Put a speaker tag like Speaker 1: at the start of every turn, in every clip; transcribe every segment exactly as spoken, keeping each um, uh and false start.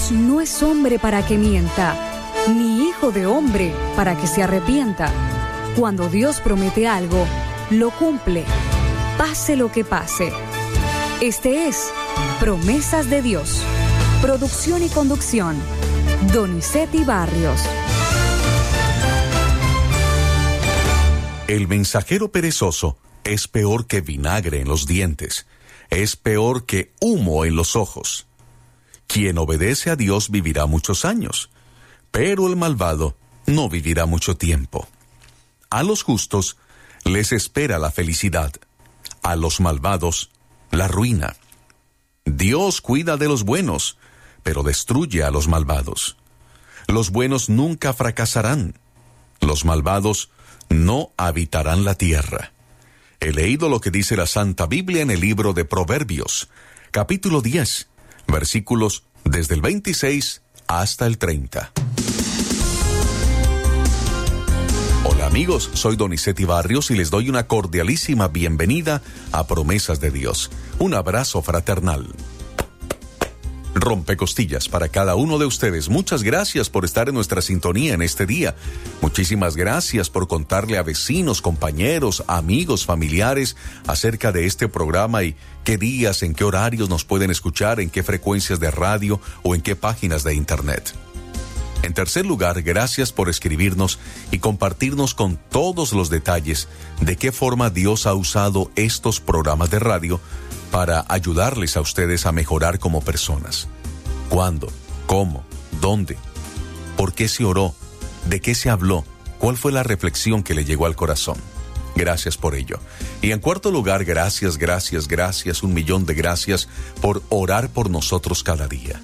Speaker 1: Dios no es hombre para que mienta, ni hijo de hombre para que se arrepienta. Cuando Dios promete algo, lo cumple, pase lo que pase. Este es Promesas de Dios. Producción y conducción, Donizetti Barrios.
Speaker 2: El mensajero perezoso es peor que vinagre en los dientes, es peor que humo en los ojos. Quien obedece a Dios vivirá muchos años, pero el malvado no vivirá mucho tiempo. A los justos les espera la felicidad, a los malvados la ruina. Dios cuida de los buenos, pero destruye a los malvados. Los buenos nunca fracasarán, los malvados no habitarán la tierra. He leído lo que dice la Santa Biblia en el libro de Proverbios, capítulo diez, versículos desde el veintiséis hasta el treinta. Hola amigos, soy Donizetti Barrios y les doy una cordialísima bienvenida a Promesas de Dios. Un abrazo fraternal. Rompecostillas para cada uno de ustedes. Muchas gracias por estar en nuestra sintonía en este día. Muchísimas gracias por contarle a vecinos, compañeros, amigos, familiares acerca de este programa y qué días, en qué horarios nos pueden escuchar, en qué frecuencias de radio o en qué páginas de internet. En tercer lugar, gracias por escribirnos y compartirnos con todos los detalles de qué forma Dios ha usado estos programas de radio para ayudarles a ustedes a mejorar como personas. ¿Cuándo? ¿Cómo? ¿Dónde? ¿Por qué se oró? ¿De qué se habló? ¿Cuál fue la reflexión que le llegó al corazón? Gracias por ello. Y en cuarto lugar, gracias, gracias, gracias, un millón de gracias por orar por nosotros cada día.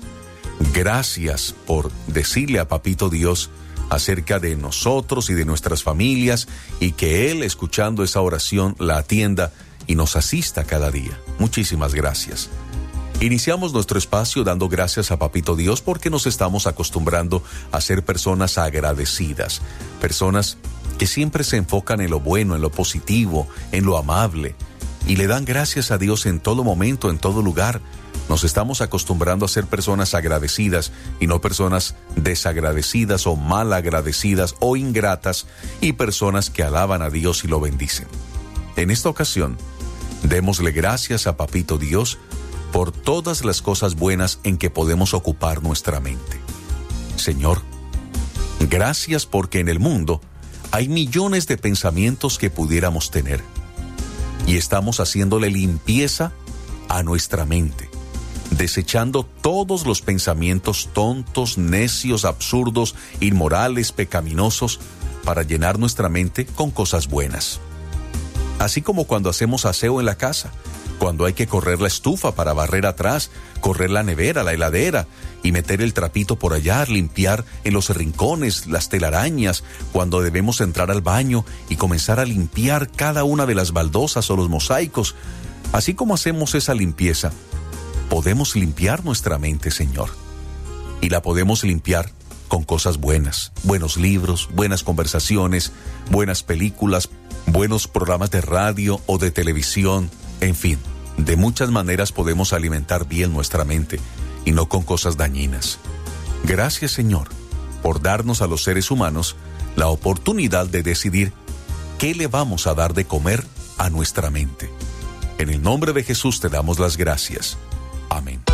Speaker 2: Gracias por decirle a Papito Dios acerca de nosotros y de nuestras familias y que Él, escuchando esa oración, la atienda y nos asista cada día. Muchísimas gracias. Iniciamos nuestro espacio dando gracias a Papito Dios porque nos estamos acostumbrando a ser personas agradecidas, personas que siempre se enfocan en lo bueno, en lo positivo, en lo amable y le dan gracias a Dios en todo momento, en todo lugar. Nos estamos acostumbrando a ser personas agradecidas y no personas desagradecidas o mal agradecidas o ingratas y personas que alaban a Dios y lo bendicen. En esta ocasión, démosle gracias a Papito Dios por todas las cosas buenas en que podemos ocupar nuestra mente. Señor, gracias porque en el mundo hay millones de pensamientos que pudiéramos tener y estamos haciéndole limpieza a nuestra mente, desechando todos los pensamientos tontos, necios, absurdos, inmorales, pecaminosos, para llenar nuestra mente con cosas buenas. Así como cuando hacemos aseo en la casa, cuando hay que correr la estufa para barrer atrás, correr la nevera, la heladera y meter el trapito por allá, limpiar en los rincones, las telarañas, cuando debemos entrar al baño y comenzar a limpiar cada una de las baldosas o los mosaicos. Así como hacemos esa limpieza, podemos limpiar nuestra mente, Señor. Y la podemos limpiar con cosas buenas, buenos libros, buenas conversaciones, buenas películas, buenos programas de radio o de televisión, en fin, de muchas maneras podemos alimentar bien nuestra mente y no con cosas dañinas. Gracias, Señor, por darnos a los seres humanos la oportunidad de decidir qué le vamos a dar de comer a nuestra mente. En el nombre de Jesús te damos las gracias. Amén.